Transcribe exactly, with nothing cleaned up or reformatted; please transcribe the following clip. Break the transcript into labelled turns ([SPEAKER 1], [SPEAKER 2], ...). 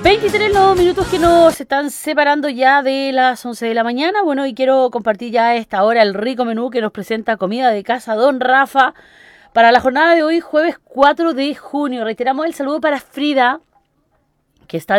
[SPEAKER 1] veintitrés los minutos que nos están separando ya de las once de la mañana. Bueno, y quiero compartir ya a esta hora el rico menú que nos presenta Comida de Casa Don Rafa para la jornada de hoy, jueves cuatro de junio. Reiteramos el saludo para Frida, que está